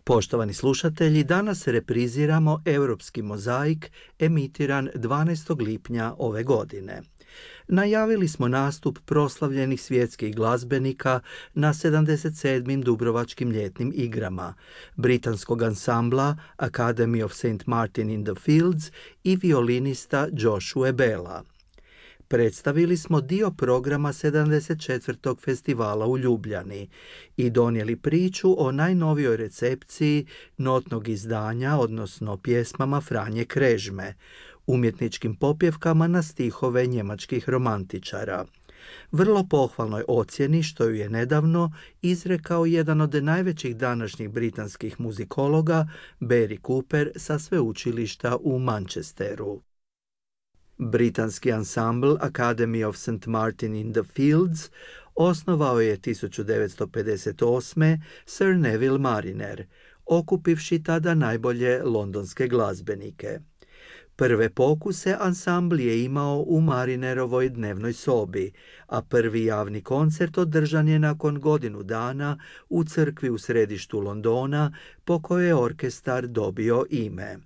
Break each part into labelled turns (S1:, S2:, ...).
S1: Poštovani slušatelji, danas repriziramo Europski mozaik emitiran 12. lipnja ove godine. Najavili smo nastup proslavljenih svjetskih glazbenika na 77. Dubrovačkim ljetnim igrama, britanskog ansambla Academy of St. Martin in the Fields i violinista Joshua Bella. Predstavili smo dio programa 74. festivala u Ljubljani i donijeli priču o najnovijoj recepciji notnog izdanja, odnosno pjesmama Franje Krežme, umjetničkim popjevkama na stihove njemačkih romantičara. Vrlo pohvalnoj ocjeni što ju je nedavno izrekao jedan od najvećih današnjih britanskih muzikologa, Barry Cooper sa sveučilišta u Manchesteru. Britanski ansambl Academy of St. Martin in the Fields osnovao je 1958. Sir Neville Mariner, okupivši tada najbolje londonske glazbenike. Prve pokuse ansambl je imao u Marinerovoj dnevnoj sobi, a prvi javni koncert održan je nakon godinu dana u crkvi u središtu Londona, po kojoj je orkestar dobio ime.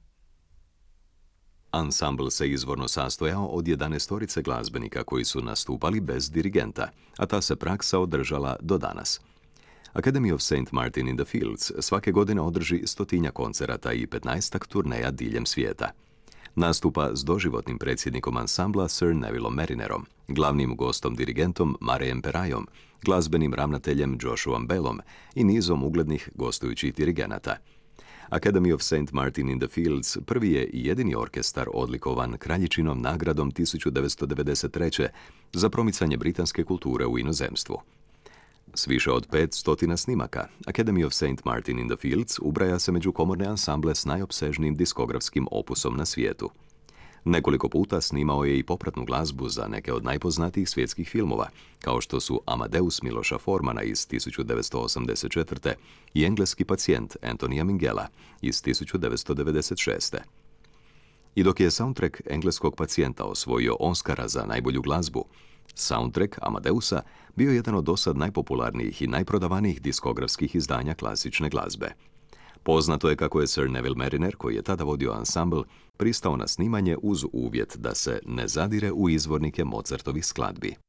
S2: Ansambl se izvorno sastojao od 11 glazbenika koji su nastupali bez dirigenta, a ta se praksa održala do danas. Academy of St. Martin in the Fields svake godine održi 100 koncerata i 15 turneja diljem svijeta. Nastupa s doživotnim predsjednikom ansambla Sir Nevillom Marinerom, glavnim gostom dirigentom Marejem Perajom, glazbenim ravnateljem Joshuom Bellom i nizom uglednih gostujućih dirigenata. Academy of St. Martin in the Fields prvi je i jedini orkestar odlikovan kraljičinom nagradom 1993. za promicanje britanske kulture u inozemstvu. S više od 500 snimaka, Academy of St. Martin in the Fields ubraja se među komorne ansamble s najopsežnijim diskografskim opusom na svijetu. Nekoliko puta snimao je i popratnu glazbu za neke od najpoznatijih svjetskih filmova, kao što su Amadeus Miloša Formana iz 1984. i Engleski pacijent Antonija Minghella iz 1996. I dok je soundtrack Engleskog pacijenta osvojio Oscara za najbolju glazbu, soundtrack Amadeusa bio jedan od dosad najpopularnijih i najprodavanijih diskografskih izdanja klasične glazbe. Poznato je kako je Sir Neville Mariner, koji je tada vodio ansambl, pristao na snimanje uz uvjet da se ne zadire u izvornike Mozartovih skladbi.